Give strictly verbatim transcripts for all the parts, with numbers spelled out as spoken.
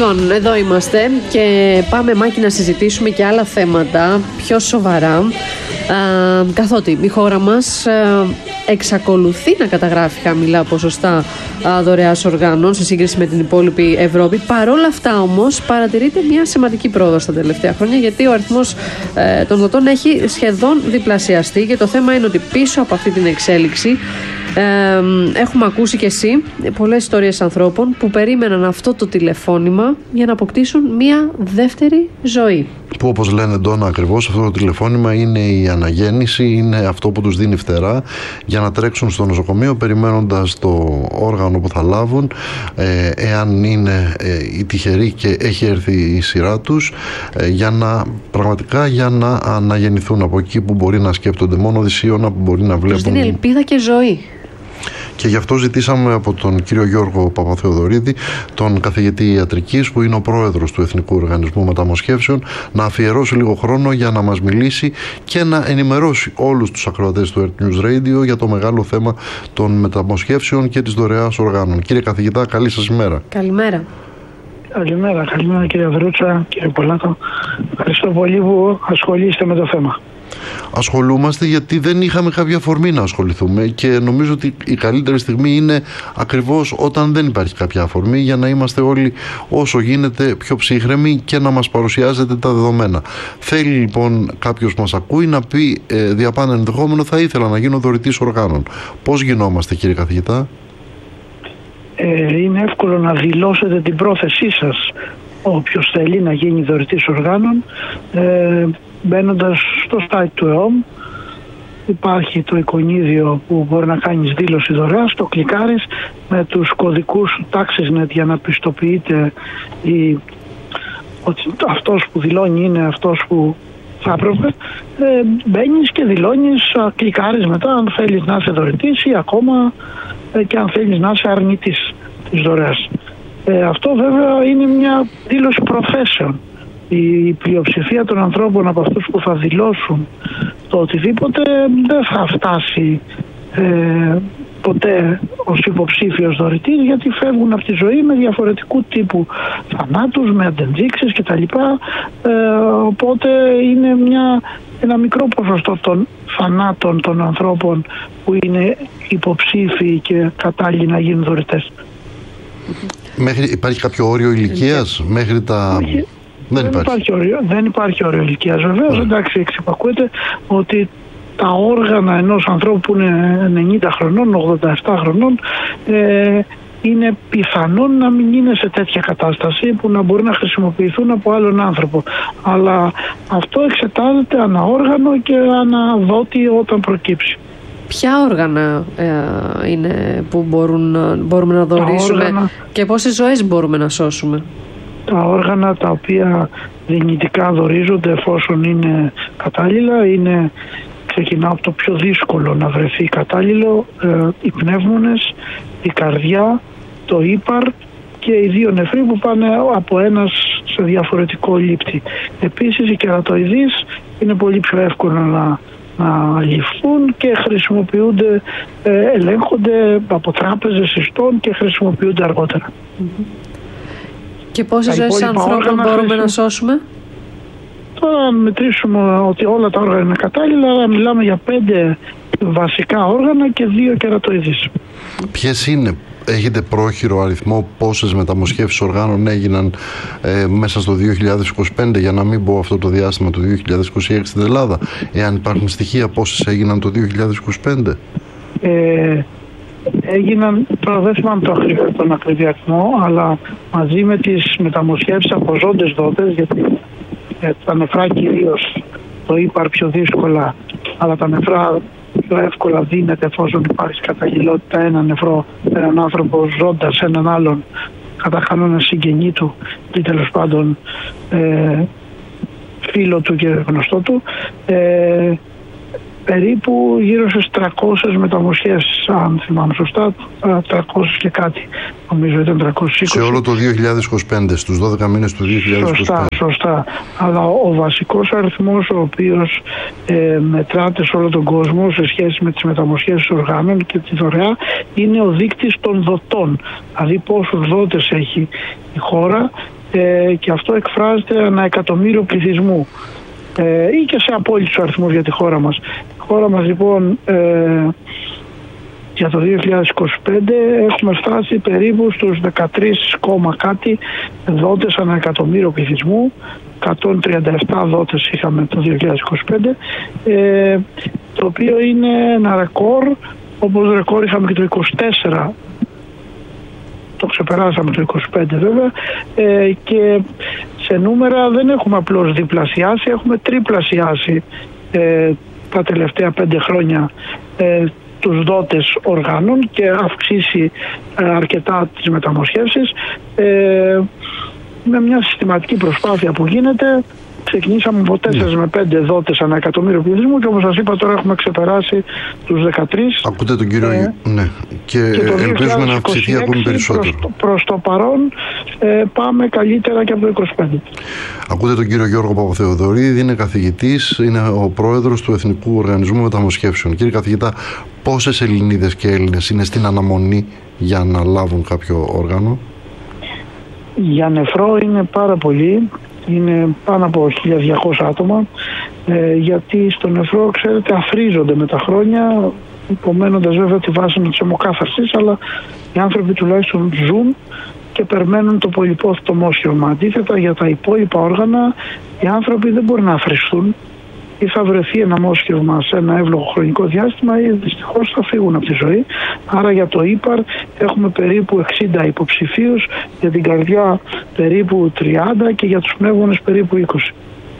Λοιπόν, εδώ είμαστε και πάμε, Μάκη, να συζητήσουμε και άλλα θέματα πιο σοβαρά, α, καθότι η χώρα μας α, εξακολουθεί να καταγράφει χαμηλά ποσοστά α, δωρεάς οργάνων σε σύγκριση με την υπόλοιπη Ευρώπη. Παρόλα αυτά όμως παρατηρείται μια σημαντική πρόοδος τα τελευταία χρόνια, γιατί ο αριθμός ε, των δοτών έχει σχεδόν διπλασιαστεί και το θέμα είναι ότι πίσω από αυτή την εξέλιξη Ε, έχουμε ακούσει κι εσύ πολλές ιστορίες ανθρώπων που περίμεναν αυτό το τηλεφώνημα για να αποκτήσουν μια δεύτερη ζωή. Που, όπως λένε, Ντόνα, ακριβώς αυτό το τηλεφώνημα είναι η αναγέννηση, είναι αυτό που τους δίνει φτερά για να τρέξουν στο νοσοκομείο περιμένοντας το όργανο που θα λάβουν, ε, εάν είναι ε, οι τυχεροί και έχει έρθει η σειρά τους, ε, για να, πραγματικά για να αναγεννηθούν από εκεί που μπορεί να σκέπτονται μόνο δυσίωνα, που μπορεί να βλέπουν. Τους δίνει ελπίδα και ζωή. Και γι' αυτό ζητήσαμε από τον κύριο Γιώργο Παπαθεοδωρίδη, τον καθηγητή ιατρικής, που είναι ο πρόεδρος του Εθνικού Οργανισμού Μεταμοσχεύσεων, να αφιερώσει λίγο χρόνο για να μας μιλήσει και να ενημερώσει όλους τους ακροατές του Earth News Radio για το μεγάλο θέμα των μεταμοσχεύσεων και της δωρεάς οργάνων. Κύριε καθηγητά, καλή σας ημέρα. Καλημέρα. Καλημέρα, καλημέρα κύριε Δρούτσα, κύριε Πολάκο. Ευχαριστώ πολύ που ασχολείστε με το θέμα. Ασχολούμαστε γιατί δεν είχαμε κάποια αφορμή να ασχοληθούμε και νομίζω ότι η καλύτερη στιγμή είναι ακριβώς όταν δεν υπάρχει κάποια αφορμή, για να είμαστε όλοι όσο γίνεται πιο ψύχρεμοι και να μας παρουσιάζετε τα δεδομένα. Θέλει λοιπόν κάποιος μας ακούει να πει ε, διαπάνω ενδεχόμενο θα ήθελα να γίνω δωρητής οργάνων. Πώς γινόμαστε, κύριε καθηγητά? Ε, είναι εύκολο να δηλώσετε την πρόθεσή σας, όποιος θέλει να γίνει δωρητής οργάνων, ε, μπαίνοντας στο site του ΕΟΜ. Υπάρχει το εικονίδιο που μπορεί να κάνεις δήλωση δωρεάς, το κλικάρεις με τους κωδικούς του TaxisNet για να πιστοποιείται η, ότι αυτός που δηλώνει είναι αυτός που θα έπρεπε. Ε, μπαίνεις και δηλώνεις, κλικάρεις μετά αν θέλεις να είσαι δωρητής ή ακόμα ε, και αν θέλεις να είσαι αρνητής της δωρεάς. Ε, αυτό βέβαια είναι μια δήλωση προθέσεων. Η πλειοψηφία των ανθρώπων από αυτούς που θα δηλώσουν το οτιδήποτε δεν θα φτάσει ε, ποτέ ως υποψήφιος δωρητής, γιατί φεύγουν από τη ζωή με διαφορετικού τύπου θανάτους, με αντενδείξεις κτλ. Ε, οπότε είναι μια, ένα μικρό ποσοστό των θανάτων των ανθρώπων που είναι υποψήφιοι και κατάλληλοι να γίνουν δωρητές. Μέχρι, υπάρχει κάποιο όριο ηλικίας μέχρι τα... Όχι. Δεν, δεν, υπάρχει. Υπάρχει όριο, δεν υπάρχει όριο ηλικίας. Βεβαίως, εντάξει, εξυπακούεται ότι τα όργανα ενός ανθρώπου που είναι ενενήντα χρονών, ογδόντα επτά χρονών, ε, είναι πιθανόν να μην είναι σε τέτοια κατάσταση που να μπορεί να χρησιμοποιηθούν από άλλον άνθρωπο. Αλλά αυτό εξετάζεται ανά όργανο και ανά δότη όταν προκύψει. Ποια όργανα ε, είναι που μπορούν, μπορούμε να δωρήσουμε όργανα, και πόσες ζωές μπορούμε να σώσουμε? Τα όργανα τα οποία δυνητικά δωρίζονται εφόσον είναι κατάλληλα είναι, ξεκινάω από το πιο δύσκολο να βρεθεί κατάλληλο, ε, οι πνεύμονες, η καρδιά, το ύπαρ και οι δύο νεφροί που πάνε από ένας σε διαφορετικό λήπτη. Επίσης οι κερατοειδείς είναι πολύ πιο εύκολο να, να ληφθούν και χρησιμοποιούνται, ε, ελέγχονται από τράπεζες ιστών και χρησιμοποιούνται αργότερα. Mm-hmm. Και πόσες ζωές ανθρώπων μπορούμε χρήσιμο... να σώσουμε? Τώρα αν μετρήσουμε ότι όλα τα όργανα είναι κατάλληλα, μιλάμε για πέντε βασικά όργανα και δύο κερατοειδείς. Ποιες είναι? Έχετε πρόχειρο αριθμό πόσες μεταμοσχεύσεις οργάνων έγιναν ε, μέσα στο δύο χιλιάδες είκοσι πέντε, για να μην πω αυτό το διάστημα του δύο χιλιάδες είκοσι έξι στην Ελλάδα? Εάν υπάρχουν στοιχεία πόσες έγιναν το δύο χιλιάδες είκοσι πέντε? Ε, έγιναν, τώρα δεν θυμάμαι το ακριβή, τον ακριβή αριθμό, αλλά μαζί με τις μεταμοσχεύσεις από ζώντες δότες, γιατί ε, τα νεφρά κυρίως το ύπαρ πιο δύσκολα, αλλά τα νεφρά πιο εύκολα δίνεται εφόσον υπάρχει καταγγελότητα ένα νεφρό, έναν άνθρωπο ζώντας έναν άλλον, κατά κανόνα συγγενή του ή τέλος πάντων ε, φίλο του και γνωστό του. Ε, περίπου γύρω στις τριακόσιες μεταμοσχεύσεις, αν θυμάμαι σωστά, τριακόσιες και κάτι, νομίζω ήταν τριακόσιες είκοσι. Σε όλο το δύο χιλιάδες είκοσι πέντε, στους δώδεκα μήνες του δύο χιλιάδες είκοσι πέντε. Σωστά, σωστά. Αλλά ο βασικός αριθμός ο οποίος ε, μετράται σε όλο τον κόσμο σε σχέση με τις μεταμοσχεύσεις οργάνων και τη δωρεά είναι ο δείκτης των δοτών. Δηλαδή πόσους δότες έχει η χώρα ε, και αυτό εκφράζεται ανά εκατομμύριο πληθυσμού ε, ή και σε απόλυτους αριθμούς για τη χώρα μας. Η χώρα μας λοιπόν ε, για το δύο χιλιάδες είκοσι πέντε έχουμε φτάσει περίπου στους δεκατρείς κόμμα κάτι δότες ανά εκατομμύριο πληθυσμού. εκατόν τριάντα επτά δότες είχαμε το δύο χιλιάδες είκοσι πέντε, ε, το οποίο είναι ένα ρεκόρ, όπως ρεκόρ είχαμε και το είκοσι τέσσερα, το ξεπεράσαμε το είκοσι πέντε βέβαια, ε, και σε νούμερα δεν έχουμε απλώς διπλασιάσει, έχουμε τριπλασιάσει ε, τα τελευταία πέντε χρόνια ε, τους δότες οργάνων και αυξήσει ε, αρκετά τις μεταμοσχεύσεις. Ε, με μια συστηματική προσπάθεια που γίνεται, ξεκινήσαμε από τέσσερα με πέντε δότες ανά εκατομμύριο πληθυσμού και όπως σας είπα τώρα έχουμε ξεπεράσει τους δεκατρείς. Ακούτε τον κύριο, ε, ναι, και, και ελπίζουμε να αυξηθεί ακόμη περισσότερο. Προς, προς το παρόν ε, πάμε καλύτερα και από το είκοσι πέντε. Ακούτε τον κύριο Γιώργο Παπαθεοδωρίδη, είναι καθηγητής, είναι ο πρόεδρος του Εθνικού Οργανισμού Μεταμοσχεύσεων. Κύριε καθηγητά, πόσες Ελληνίδες και Έλληνες είναι στην αναμονή για να λάβουν κάποιο όργανο? Για νεφρό είναι πάρα πολύ, είναι πάνω από χίλια διακόσια άτομα, ε, γιατί στο νεφρό, ξέρετε, αφρίζονται με τα χρόνια, υπομένοντας βέβαια τη βάση της αιμοκάθαρσης, αλλά οι άνθρωποι τουλάχιστον ζουν και περιμένουν το πολυπόθητο μόσχευμα. Αντίθετα, για τα υπόλοιπα όργανα, οι άνθρωποι δεν μπορούν να αφριστούν ή θα βρεθεί ένα μόσχευμα σε ένα εύλογο χρονικό διάστημα ή δυστυχώς θα φύγουν από τη ζωή. Άρα για το ύπαρ έχουμε περίπου εξήντα υποψηφίους, για την καρδιά περίπου τριάντα και για τους πνεύμονες περίπου είκοσι.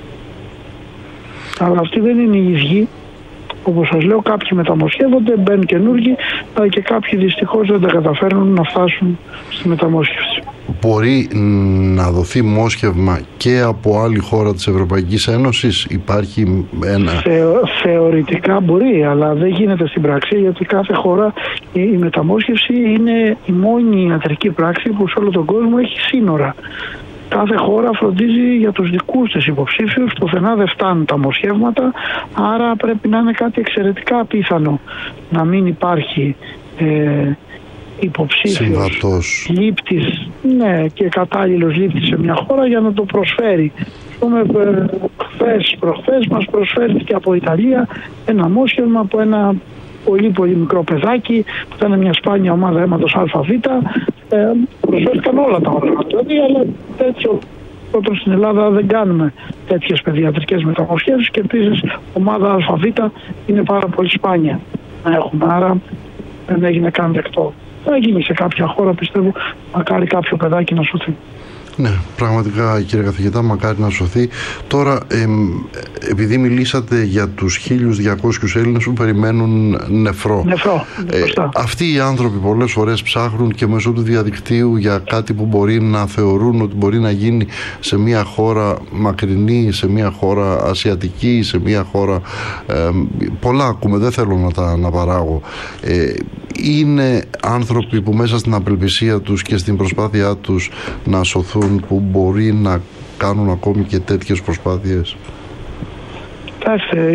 Αλλά αυτοί δεν είναι οι ίδιοι. Όπως σας λέω, κάποιοι μεταμοσχεύονται, μπαίνουν καινούργοι, αλλά και κάποιοι δυστυχώς δεν τα καταφέρνουν να φτάσουν στη μεταμόσχευση. Μπορεί να δοθεί μόσχευμα και από άλλη χώρα της Ευρωπαϊκής Ένωσης? Υπάρχει ένα... Θεω, θεωρητικά μπορεί, αλλά δεν γίνεται στην πράξη, γιατί κάθε χώρα η, η μεταμόσχευση είναι η μόνη ιατρική πράξη που σε όλο τον κόσμο έχει σύνορα. Κάθε χώρα φροντίζει για τους δικούς της υποψήφιους, πουθενά δεν φτάνουν τα μοσχεύματα, άρα πρέπει να είναι κάτι εξαιρετικά απίθανο να μην υπάρχει ε, υποψήφιος λήπτης, ναι, και κατάλληλος λήπτης σε μια χώρα για να το προσφέρει. Πούμε, χθες προχθές μας προσφέρθηκε από Ιταλία ένα μόσχευμα από ένα πολύ πολύ μικρό παιδάκι που ήταν μια σπάνια ομάδα αίματος ΑΒ. Ε, προσφέρθηκαν όλα τα όργανα δηλαδή, αλλά τέτοιο πρώτον στην Ελλάδα δεν κάνουμε τέτοιες παιδιατρικές μεταμοσχεύσεις και επίσης ομάδα ΑΒ είναι πάρα πολύ σπάνια να έχουμε, άρα δεν έγινε καν δεκτό. Θα γίνει σε κάποια χώρα, πιστεύω, μακάρι κάποιο παιδάκι να σωθεί. Ναι, πραγματικά κύριε καθηγητά, μακάρι να σωθεί. Τώρα, ε, επειδή μιλήσατε για τους χίλιους διακόσιους Έλληνες που περιμένουν νεφρό. Νεφρό, ε, αυτοί οι άνθρωποι πολλές φορές ψάχνουν και μέσω του διαδικτύου για κάτι που μπορεί να θεωρούν ότι μπορεί να γίνει σε μια χώρα μακρινή, σε μια χώρα ασιατική, σε μια χώρα... Ε, πολλά ακούμε, δεν θέλω να τα να παράγω. Ε, είναι άνθρωποι που μέσα στην απελπισία τους και στην προσπάθειά τους να σωθούν, που μπορεί να κάνουν ακόμη και τέτοιες προσπάθειες? Κοιτάξτε,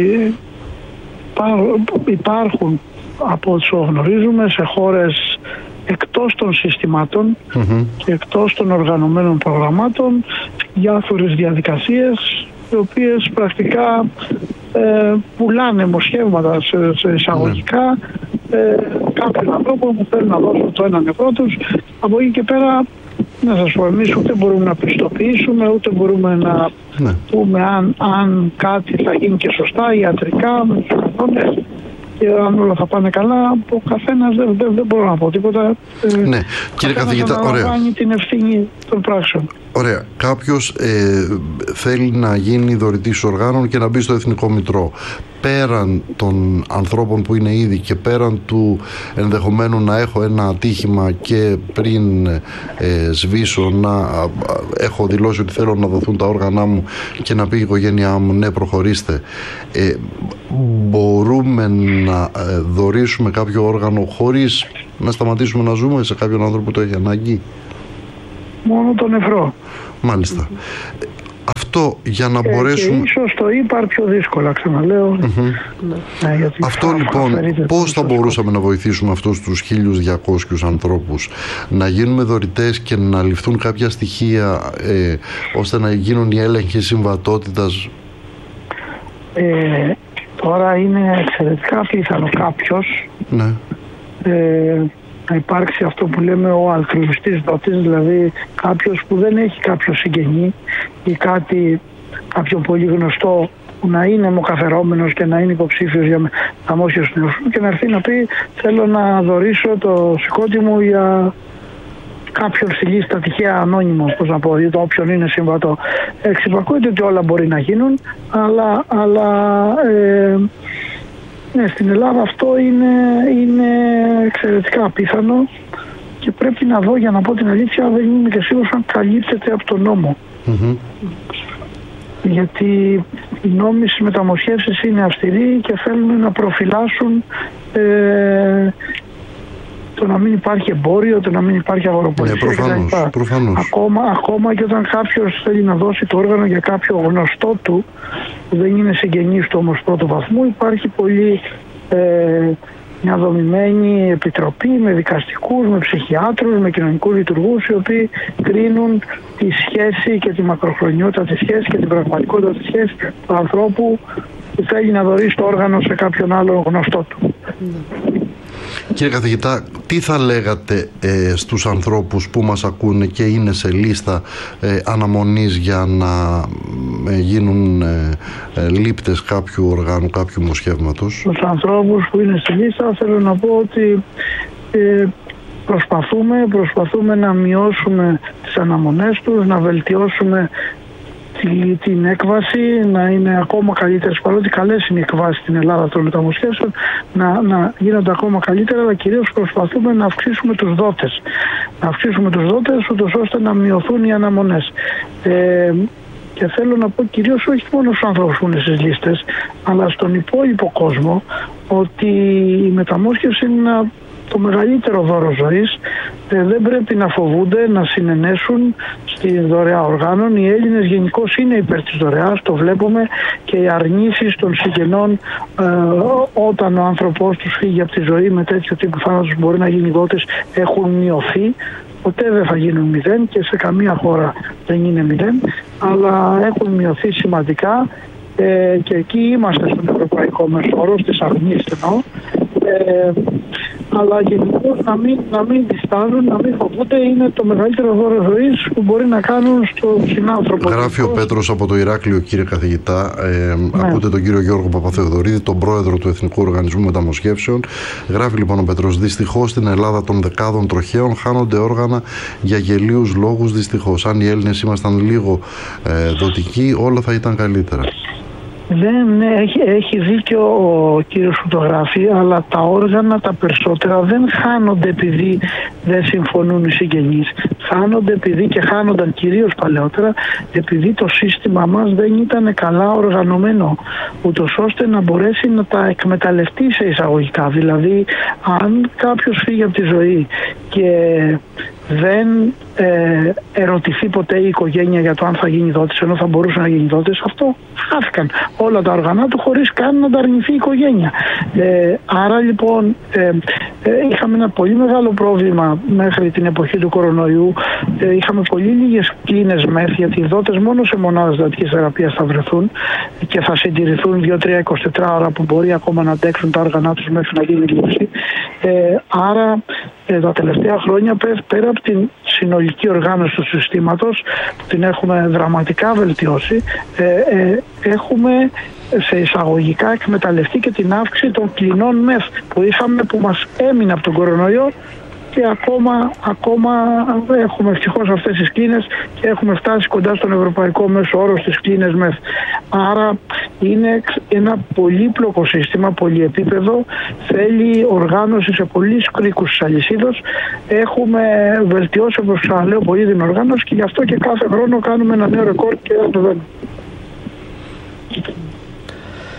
υπάρχουν από όσο γνωρίζουμε σε χώρες εκτός των συστημάτων mm-hmm. και εκτός των οργανωμένων προγραμμάτων διάφορες διαδικασίες οι οποίες πρακτικά ε, πουλάνε μοσχεύματα σε, σε εισαγωγικά mm. ε, κάποιων ανθρώπων που θέλουν να δώσουν το ένα νεφρό τους. Από εκεί και πέρα, να σας πω, εμείς ούτε μπορούμε να πιστοποιήσουμε, ούτε μπορούμε να ναι. πούμε αν, αν κάτι θα γίνει και σωστά ιατρικά με τους κανόνες και αν όλα θα πάνε καλά. Ο καθένας δεν, δεν, δεν μπορώ να πω τίποτα. Ναι, κύριε καθηγητά, ωραία. Αναλαμβάνει την ευθύνη των πράξεων. Ωραία. Κάποιος ε, θέλει να γίνει δωρητής οργάνων και να μπει στο Εθνικό Μητρό. Πέραν των ανθρώπων που είναι ήδη και πέραν του ενδεχομένου να έχω ένα ατύχημα και πριν ε, σβήσω να α, έχω δηλώσει ότι θέλω να δοθούν τα όργανά μου και να πει η οικογένειά μου ναι, προχωρήστε, ε, μπορούμε να ε, δωρήσουμε κάποιο όργανο χωρίς να σταματήσουμε να ζούμε σε κάποιον άνθρωπο που το έχει ανάγκη? Μόνο το νεφρό. Μάλιστα. αυτό για να και, μπορέσουμε... Και ίσως το ύπαρ πιο δύσκολα, ξαναλέω. Mm-hmm. Ναι, γιατί αυτό λοιπόν, πώς θα μπορούσαμε να βοηθήσουμε αυτούς τους χίλιους διακόσιους ανθρώπους να γίνουμε δωρητές και να ληφθούν κάποια στοιχεία ε, ώστε να γίνουν οι έλεγχοι συμβατότητας? Ε, τώρα είναι εξαιρετικά πιθανό κάποιος ναι. ε, να υπάρξει αυτό που λέμε ο αλτρουιστής δότης, δηλαδή κάποιος που δεν έχει κάποιο συγγενή ή κάτι, κάποιο πολύ γνωστό που να είναι μοκαφερόμενος και να είναι υποψήφιος για μεταμόσχευση του νεοσού και να έρθει να πει θέλω να δωρήσω το σηκώτη μου για κάποιον στη λίστα τυχαία ανώνυμο, πώς να πω, ή το όποιον είναι συμβατό. Εξυπακούεται ότι όλα μπορεί να γίνουν, αλλά, αλλά ε, ναι, στην Ελλάδα αυτό είναι, είναι εξαιρετικά απίθανο και πρέπει να δω, για να πω την αλήθεια, δεν είμαι και σίγουρος αν καλύπτεται από τον νόμο. Mm-hmm. Γιατί οι νόμοι στις μεταμοσχεύσεις είναι αυστηροί και θέλουν να προφυλάσσουν ε, το να μην υπάρχει εμπόριο, το να μην υπάρχει αγοροπολισία. Ναι, προφανώς, προφανώς. Ακόμα, ακόμα και όταν κάποιος θέλει να δώσει το όργανο για κάποιο γνωστό του, που δεν είναι συγγενής του όμως πρώτου βαθμού, υπάρχει πολύ ε, μια δομημένη επιτροπή με δικαστικούς, με ψυχιάτρους, με κοινωνικούς λειτουργούς, οι οποίοι κρίνουν τη σχέση και τη μακροχρονιότητα της σχέσης και την πραγματικότητα της σχέσης του ανθρώπου που θέλει να δωρήσει το όργανο σε κάποιον άλλο γνωστό του. Κύριε καθηγητά, τι θα λέγατε ε, στους ανθρώπους που μας ακούνε και είναι σε λίστα ε, αναμονής για να ε, γίνουν ε, ε, λήπτες κάποιου οργάνου, κάποιου μοσχεύματος? Στους ανθρώπους που είναι στη λίστα θέλω να πω ότι ε, προσπαθούμε, προσπαθούμε να μειώσουμε τις αναμονές τους, να βελτιώσουμε την έκβαση, να είναι ακόμα καλύτερες, παρότι καλές είναι οι εκβάσεις στην Ελλάδα των μεταμοσχεύσεων, να, να γίνονται ακόμα καλύτερα, αλλά κυρίως προσπαθούμε να αυξήσουμε τους δότες. Να αυξήσουμε τους δότες, ούτως ώστε να μειωθούν οι αναμονές. Ε, και θέλω να πω κυρίως όχι μόνο στους ανθρώπους που είναι στις λίστες, αλλά στον υπόλοιπο κόσμο, ότι η μεταμόσχευση είναι ένα το μεγαλύτερο δώρο ζωής. Ε, δεν πρέπει να φοβούνται να συνενέσουν στη δωρεά οργάνων. Οι Έλληνες γενικώς είναι υπέρ της δωρεάς, το βλέπουμε, και οι αρνήσεις των συγγενών ε, όταν ο άνθρωπός τους φύγει από τη ζωή με τέτοιο τύπου θάνατος μπορεί να γίνει δότης έχουν μειωθεί. Ποτέ δεν θα γίνουν μηδέν και σε καμία χώρα δεν είναι μηδέν, αλλά έχουν μειωθεί σημαντικά ε, και εκεί είμαστε στον ευρωπαϊκό μέσο όρο, στις αρνήσεις εννοώ. Ε, αλλά γενικώς να μην, να μην διστάζουν, να μην φοβούνται, είναι το μεγαλύτερο δώρο ζωής που μπορεί να κάνουν στον συνάνθρωπο. Γράφει ο Πέτρος από το Ηράκλειο, κύριε καθηγητά. Ε, ναι. Ακούτε τον κύριο Γιώργο Παπαθεοδωρίδη, τον πρόεδρο του Εθνικού Οργανισμού Μεταμοσχεύσεων. Γράφει λοιπόν ο Πέτρος: δυστυχώς στην Ελλάδα των δεκάδων τροχαίων χάνονται όργανα για γελίους λόγους. Δυστυχώς. Αν οι Έλληνες ήμασταν λίγο ε, δοτικοί, όλα θα ήταν καλύτερα. Δεν, ναι, έχει, έχει δίκιο ο κύριος που το γράφει, αλλά τα όργανα τα περισσότερα δεν χάνονται επειδή δεν συμφωνούν οι συγγενείς. Χάνονται επειδή και χάνονταν κυρίως παλαιότερα επειδή το σύστημα μας δεν ήταν καλά οργανωμένο, ούτως ώστε να μπορέσει να τα εκμεταλλευτεί σε εισαγωγικά. Δηλαδή, αν κάποιος φύγει από τη ζωή και δεν ε, ερωτηθεί ποτέ η οικογένεια για το αν θα γίνει δότης, ενώ θα μπορούσε να γίνει δότης, αυτό χάθηκαν όλα τα οργανά του χωρίς καν να τα αρνηθεί η οικογένεια. Ε, άρα λοιπόν ε, ε, είχαμε ένα πολύ μεγάλο πρόβλημα μέχρι την εποχή του κορονοϊού. Ε, είχαμε πολύ λίγες κλίνες μεθ, γιατί οι δότες μόνο σε μονάδες δοτικής θεραπείας θα βρεθούν και θα συντηρηθούν δύο τρία είκοσι τέσσερα ώρα που μπορεί ακόμα να αντέξουν τα όργανά τους μέχρι να γίνει λήψη. Ε, άρα ε, τα τελευταία χρόνια πέρα από την συνολική οργάνωση του συστήματος που την έχουμε δραματικά βελτιώσει, ε, ε, έχουμε σε εισαγωγικά εκμεταλλευτεί και την αύξηση των κλινών μεθ που είχαμε, που μας έμεινε από τον κορονοϊό, και ακόμα, ακόμα έχουμε ευτυχώς αυτές τις κλίνες και έχουμε φτάσει κοντά στον ευρωπαϊκό μέσο όρο στις κλίνες μεθ. Άρα είναι ένα πολύπλοκο σύστημα, πολυεπίπεδο, θέλει οργάνωση σε πολλούς κρίκους της αλυσίδος. Έχουμε βελτιώσει, όπως ξαναλέω, πολύ την οργάνωση και γι' αυτό και κάθε χρόνο κάνουμε ένα νέο ρεκόρ και ανεβαίνουμε.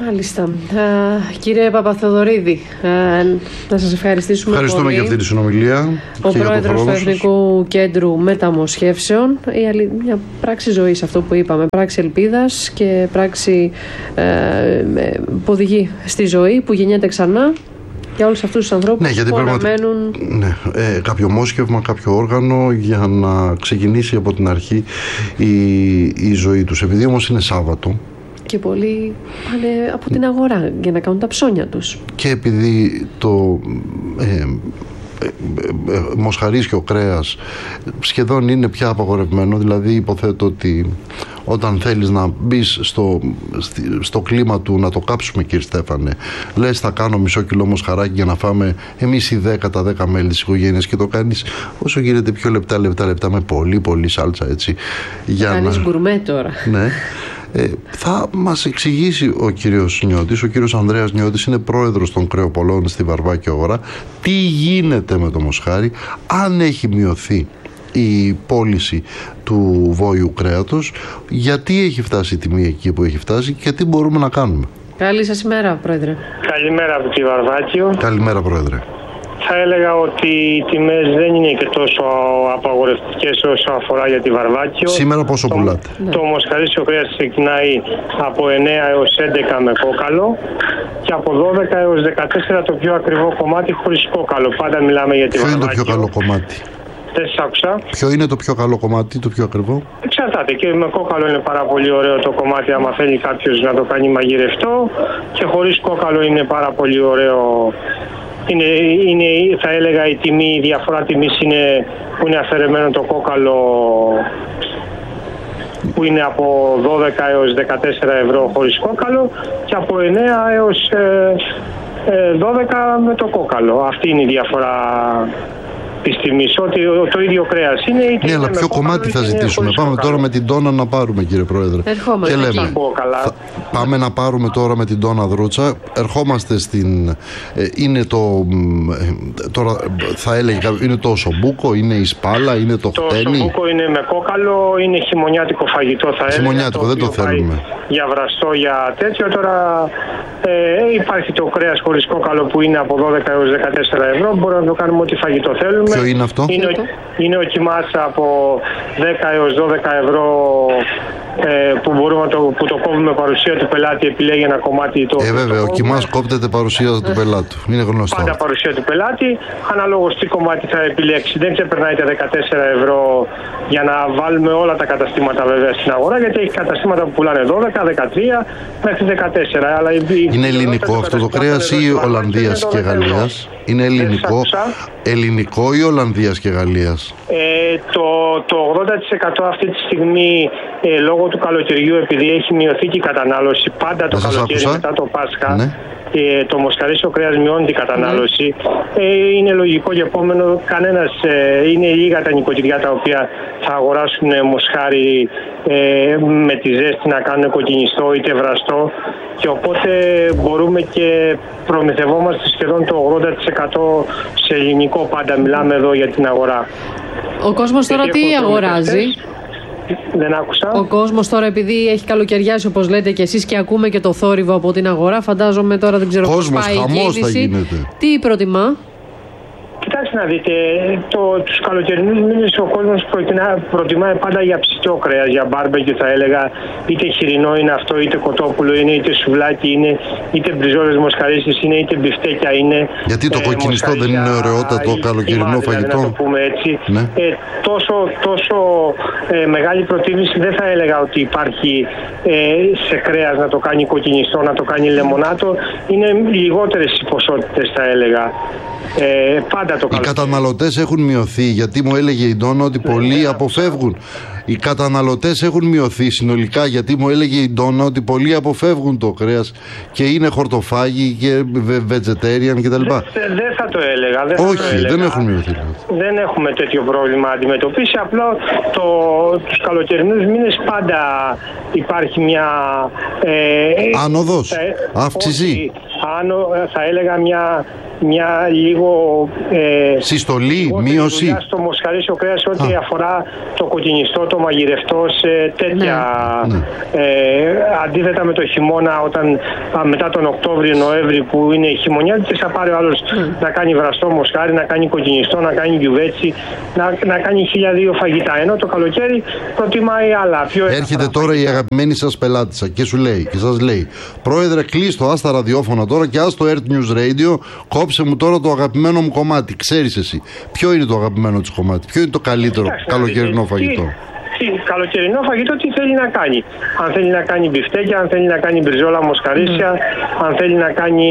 Μάλιστα. Ε, κύριε Παπαθεοδωρίδη, ε, να σας ευχαριστήσουμε Ευχαριστούμε πολύ. για αυτή τη συνομιλία. Ο πρόεδρος του Εθνικού Κέντρου Μεταμοσχεύσεων. Η αλη... Μια πράξη ζωής, αυτό που είπαμε. Πράξη ελπίδας και πράξη ε, ε, που οδηγεί στη ζωή, που γεννιέται ξανά. Για όλους αυτούς τους ανθρώπους, ναι, που αναμένουν... Ναι, ε, κάποιο μόσχευμα, κάποιο όργανο για να ξεκινήσει από την αρχή η, η ζωή τους. Επειδή όμως είναι Σάββατο και πολλοί πάνε από την αγορά για να κάνουν τα ψώνια τους. Και επειδή το ε, ε, ε, ε, μοσχαρίσιο κρέας σχεδόν είναι πια απαγορευμένο, δηλαδή υποθέτω ότι όταν θέλεις να μπεις στο, στο κλίμα του να το κάψουμε, κύριε Στέφανε, λες θα κάνω μισό κιλό μοσχαράκι για να φάμε εμείς οι δέκα τα δέκα μέλη της οικογένειας, και το κάνεις όσο γίνεται πιο λεπτά λεπτά λεπτά με πολύ πολύ σάλτσα, έτσι, για να κάνεις γκουρμέ τώρα. Ναι. Ε, θα μας εξηγήσει ο κύριος Νιώτης, ο κύριος Ανδρέας Νιώτης, είναι πρόεδρος των κρεοπολών στη Βαρβάκιο Αγορά, τι γίνεται με το μοσχάρι, αν έχει μειωθεί η πώληση του βόηου κρέατος, γιατί έχει φτάσει η τιμή εκεί που έχει φτάσει και τι μπορούμε να κάνουμε. Καλή σας ημέρα, Πρόεδρε. Καλημέρα από τη Βαρβάκιο. Καλημέρα, Πρόεδρε. Θα έλεγα ότι οι τιμές δεν είναι και τόσο απαγορευτικές όσο αφορά για τη Βαρβάκιο. Σήμερα πόσο το, πουλάτε? Το μοσχαρίσιο κρέας ξεκινάει από εννέα έως έντεκα με κόκαλο και από δώδεκα έως δεκατέσσερα το πιο ακριβό κομμάτι χωρίς κόκαλο. Πάντα μιλάμε για τη Ποιο Βαρβάκιο. είναι το πιο καλό κομμάτι? Δεν σας άκουσα. Ποιο είναι το πιο καλό κομμάτι, το πιο ακριβό? Εξαρτάται. Και με κόκαλο είναι πάρα πολύ ωραίο το κομμάτι άμα θέλει κάποιος να το κάνει μαγειρευτό, και χωρίς κόκαλο είναι πάρα πολύ ωραίο. Είναι, είναι, θα έλεγα, η τιμή, η διαφορά τιμής είναι που είναι αφαιρεμένο το κόκαλο, που είναι από δώδεκα έως δεκατέσσερα ευρώ χωρίς κόκαλο και από εννέα έως δώδεκα με το κόκαλο. Αυτή είναι η διαφορά της τιμής. Ότι το ίδιο κρέας είναι. Ναι, αλλά ποιο κομμάτι θα ζητήσουμε? Πάμε κόκαλο. Τώρα με την τόνα να πάρουμε, κύριε Πρόεδρε. Ερχόμαστε. Και λέμε, θα, πάμε να πάρουμε τώρα με την τόνα δρούτσα. Ερχόμαστε στην. Ε, είναι το. Ε, τώρα θα έλεγε, είναι το σομπούκο, είναι η σπάλα, είναι το, το χτένι. Το σομπούκο είναι με κόκαλο, είναι χειμωνιάτικο φαγητό, θα έλεγα. Χειμωνιάτικο, δεν το θέλουμε. Για βραστό, για τέτοιο. Τώρα ε, υπάρχει το κρέας χωρίς κόκαλο που είναι από δώδεκα έως δεκατέσσερα ευρώ. Μπορούμε να το κάνουμε ό,τι φαγητό θέλουμε. Ποιο είναι αυτό? Είναι, είναι ο κιμάς από δέκα έως δώδεκα ευρώ ε, που, μπορούμε το, που το κόβουμε παρουσία του πελάτη, επιλέγει ένα κομμάτι. Το, ε, βέβαια, το ο κιμάς κόπτεται παρουσία του πελάτου. Είναι γνωστό. Πάντα παρουσία του πελάτη. Αναλόγως τι κομμάτι θα επιλέξει. Δεν ξεπερνάει τα δεκατέσσερα ευρώ για να βάλουμε όλα τα καταστήματα βέβαια στην αγορά, γιατί έχει καταστήματα που πουλάνε δώδεκα, δεκατρία μέχρι δεκατέσσερα. Αλλά είναι ελληνικό αυτό το κρέας ή Ολλανδίας και Γαλλίας? Είναι ελληνικό, ελληνικό ή Ολλανδίας και Γαλλίας? Ε, το, το ογδόντα τοις εκατό αυτή τη στιγμή ε, λόγω του καλοκαιριού, επειδή έχει μειωθεί και η κατανάλωση πάντα το καλοκαίρι μετά το Πάσχα, ναι. ε, το μοσχαρίσιο κρέας μειώνει την κατανάλωση. Ναι. Ε, είναι λογικό και επόμενο, κανένας, ε, είναι λίγα τα νοικοκυριά τα οποία θα αγοράσουν μοσχάρι ε, με τη ζέστη να κάνουν κοκκινιστό είτε βραστό, και οπότε μπορούμε και προμηθευόμαστε σχεδόν το ογδόντα τοις εκατό σε ελληνικό, πάντα μιλάμε εδώ για την αγορά. Ο κόσμος τώρα τι αγοράζει? Δεν άκουσα. Ο κόσμος τώρα, επειδή έχει καλοκαιριάσει όπως λέτε και εσείς και ακούμε και το θόρυβο από την αγορά, φαντάζομαι τώρα δεν ξέρω πώς πάει η κίνηση. Τι προτιμά? Κοιτάξτε να δείτε, το, τους καλοκαιρινούς μήνες ο κόσμος προτιμάει πάντα για ψητό κρέας, για μπάρμπεκιου θα έλεγα, είτε χοιρινό είναι αυτό, είτε κοτόπουλο είναι, είτε σουβλάκι είναι, είτε μπριζόλες μοσχαρίσιες είναι, είτε μπιφτέκια είναι. Γιατί το ε, κοκκινιστό δεν είναι ωραιότατο καλοκαιρινό φαγητό? Να το πούμε έτσι. Ναι. Ε, τόσο τόσο ε, μεγάλη προτίμηση δεν θα έλεγα ότι υπάρχει ε, σε κρέας να το κάνει κοκκινιστό, να το κάνει λεμονάτο. Είναι λιγότερες οι ποσότητες θα έλεγα. Ε, πάντα το οι καταναλωτές έχουν μειωθεί, γιατί μου έλεγε η Ντόνα ότι πολλοί αποφεύγουν. Οι καταναλωτές έχουν μειωθεί συνολικά, γιατί μου έλεγε η Ντόνα ότι πολλοί αποφεύγουν το κρέας και είναι χορτοφάγοι και vegetarian κτλ. Δεν δε θα το έλεγα. Δεν Όχι, θα το έλεγα. δεν έχουν μειωθεί. Δεν έχουμε τέτοιο πρόβλημα αντιμετωπίσει. Απλά το, τους καλοκαιρινούς μήνες πάντα υπάρχει μια ε, άνοδος, ε, αύξηση. Όχι, άνω, θα έλεγα μια μια λίγο ε, συστολή, μείωση στο μοσχαρίσιο κρέας ό,τι αφορά το κοκκινιστό, το μαγειρευτό, σε τέτοια ναι. ε, αντίθετα με το χειμώνα, όταν α, μετά τον Οκτώβριο, Νοέμβρη που είναι χειμωνιάτικες, θα πάρει ο άλλος mm. να κάνει βραστό μοσχάρι, να κάνει κοκκινιστό, να κάνει γιουβέτσι, να, να κάνει χίλια δύο φαγητά, ενώ το καλοκαίρι προτιμάει άλλα πιο έρχεται τώρα η αγαπημένη σας πελάτησα και σου λέει και σας λέει: Πρόεδρε, κλείστο, ας τα ραδιόφωνα τώρα και ας το Earth News Radio, κόψε μου τώρα το αγαπημένο μου κομμάτι. Ξέρεις εσύ, ποιο είναι το αγαπημένο της κομμάτι, ποιο είναι το καλύτερο Κοιτάξτε, καλοκαιρινό φαγητό. Τι, τι καλοκαιρινό φαγητό τι θέλει να κάνει. Αν θέλει να κάνει μπιφτέκια, αν θέλει να κάνει μπριζόλα μοσχαρίσια, mm. αν θέλει να κάνει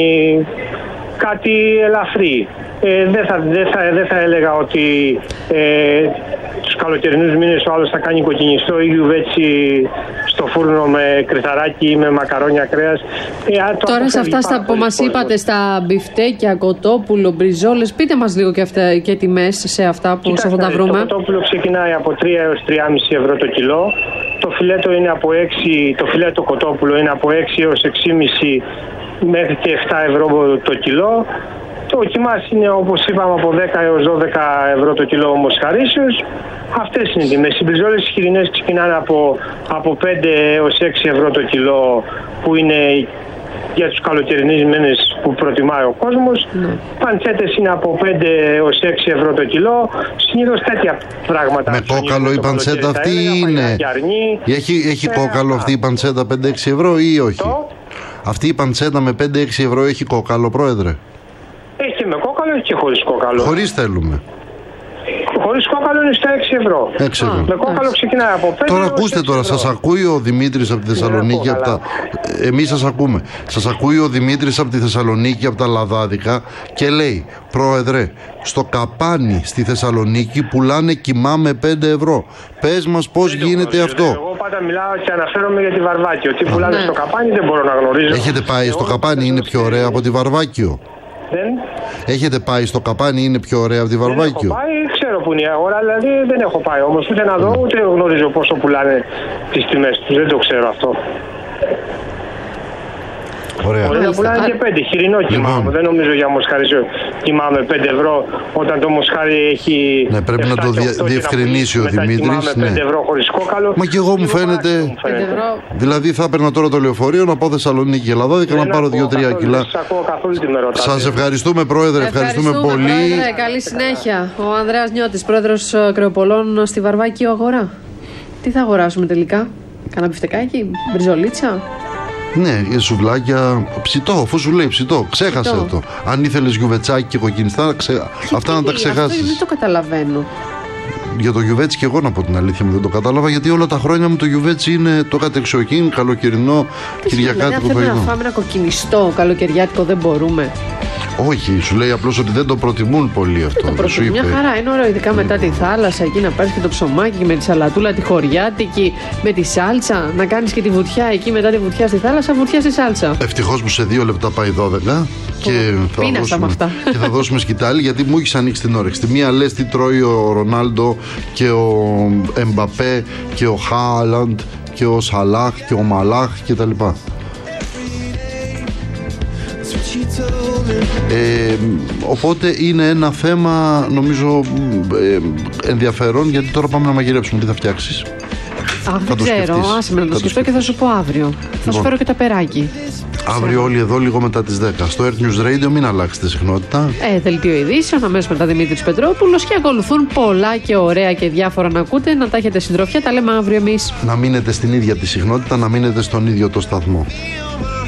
κάτι ελαφρύ. Ε, δεν, θα, δεν, θα, δεν θα έλεγα ότι ε, τους καλοκαιρινούς μήνες ο άλλος θα κάνει κοκκινιστό ή γιουβέτσι στο φούρνο με κρυθαράκι ή με μακαρόνια κρέας. Ε, Τώρα σε αυτά στα που μας είπατε, στα μπιφτέκια, κοτόπουλο, μπριζόλες, πείτε μας λίγο και, αυτά, και τιμές σε αυτά που σε θα τα βρούμε. Το κοτόπουλο ξεκινάει από τρία έως τρία κόμμα πέντε ευρώ το κιλό. Το φιλέτο είναι από έξι, το φιλέτο κοτόπουλο είναι από έξι έως έξι κόμμα πέντε μέχρι και επτά ευρώ το κιλό. Το κιμάς είναι, όπως είπαμε, από δέκα έως δώδεκα ευρώ το κιλό μοσχαρίσιος. Αυτές είναι οι τιμές. Οι μπριζόλες χοιρινές ξεκινάνε από, από πέντε έως έξι ευρώ το κιλό, που είναι για τους καλοκαιρινούς μήνες που προτιμάει ο κόσμος. Mm. Παντσέτες είναι από πέντε έως έξι ευρώ το κιλό. Συνήθως τέτοια πράγματα. Με κόκαλο η παντσέτα αυτή είναι. Έχει, έχει ε, κόκαλο αυτή η παντσέτα πέντε έξι ευρώ ή όχι? Το? Αυτή η παντσέτα με πέντε έξι ευρώ έχει κόκαλο, Πρόεδρε? Έχει με κόκαλο, έχει και χωρίς κόκαλο. Χωρίς θέλουμε. Χωρίς κόκαλο είναι στα έξι ευρώ. έξι ευρώ. Με κόκαλο ξεκινάει από πέντε. Τώρα ακούστε τώρα, σας ακούει ο Δημήτρης από τη Θεσσαλονίκη. Από τα... Εμείς σας ακούμε. Σας ακούει ο Δημήτρης από τη Θεσσαλονίκη, από τα Λαδάδικα, και λέει: Πρόεδρε, στο καπάνι στη Θεσσαλονίκη πουλάνε κιμά με πέντε ευρώ. Πες μας πώς δεν γίνεται γνωρίζω, αυτό. Εγώ πάντα μιλάω και αναφέρομαι για τη Βαρβάκιο. Τι πουλάνε ναι. στο καπάνι δεν μπορώ να γνωρίζω. Έχετε πάει εγώ στο καπάνι, είναι πιο ωραία από τη Βαρβάκιο? Δεν. Έχετε πάει στο καπάνι, είναι πιο ωραία από τη Βαρβάκιο? Δεν έχω πάει, ξέρω που είναι η αγορά, δηλαδή δεν έχω πάει όμως ούτε να δω ούτε γνωρίζω πόσο πουλάνε τις τιμές τους, δεν το ξέρω αυτό. Ωραία. Μπορεί να πουλάνε και πέντε, χοιρινό κιμά. Λοιπόν. Δεν νομίζω για μοσχαρίσιο κιμά με πέντε ευρώ όταν το μοσχάρι έχει. Ναι, πρέπει να το δια, διευκρινίσει ο Δημήτρης. Ναι. πέντε ευρώ χωρίς κόκαλο. Μα και εγώ μου φαίνεται. Δηλαδή θα έπαιρνα τώρα το λεωφορείο να πάω Θεσσαλονίκη και Λαδάδικα να πάρω δύο τρία κιλά. Σας ευχαριστούμε, Πρόεδρε, ευχαριστούμε, ευχαριστούμε πολύ. Πρόεδρε, καλή συνέχεια. Ο Ανδρέας Νιώτης, Πρόεδρος Κρεοπολών στη Βαρβάκιο Αγορά. Τι θα αγοράσουμε τελικά? Κάνα μπιφτεκάκι, μπριζολίτσα? Ναι, σουβλάκια, ψητό, αφού σου λέει ψητό, ξέχασε ψητό. το. Αν ήθελες γιουβετσάκι και κοκκινιστά, ξε... αυτά να τα ξεχάσεις. Δεν το καταλαβαίνω. Για το γιουβέτσι και εγώ, να πω την αλήθεια μου, δεν το κατάλαβα, γιατί όλα τα χρόνια μου το γιουβέτσι είναι το κατεξοχήν, καλοκαιρινό, κυριακάτικο φαγητό. Δηλαδή, να φάμε ένα κοκκινιστό καλοκαιριάτικο δεν μπορούμε? Όχι, σου λέει απλώς ότι δεν το προτιμούν πολύ αυτό. Δεν το προτιμούν, μια χαρά είναι ωραίο, ειδικά μετά τη θάλασσα, εκεί να πάρεις και το ψωμάκι με τη σαλατούλα, τη χωριάτικη, με τη σάλτσα, να κάνεις και τη βουτιά εκεί μετά τη βουτιά στη θάλασσα, βουτιά στη σάλτσα. Ευτυχώς που σε δύο λεπτά πάει δώδεκα και θα, δώσουμε, αυτά. και θα δώσουμε σκητάλη, γιατί μου έχεις ανοίξει την όρεξη. Τη μία λες τι τρώει ο Ρονάλντο και ο Εμπαπέ και ο Χάλαντ και ο Σαλάχ και ο Μαλάχ κτλ. Ε, οπότε είναι ένα θέμα νομίζω ε, ενδιαφέρον, γιατί τώρα πάμε να μαγειρέψουμε. Τι θα φτιάξεις? Α, δεν ξέρω, άσε με να το σκεφτώ και θα σου πω αύριο. Λοιπόν, θα σου φέρω και τα περάκι. Αύριο όλοι εδώ λίγο μετά τις δέκα. Στο Earth News Radio μην αλλάξετε συχνότητα. Ε, δελτίο ειδήσεων, αμέσως μετά Δημήτρης Πετρόπουλος, και ακολουθούν πολλά και ωραία και διάφορα να ακούτε. Να τα έχετε συντροφιά, τα λέμε αύριο εμείς. Να μείνετε στην ίδια τη συχνότητα, να μείνετε στον ίδιο το σταθμό.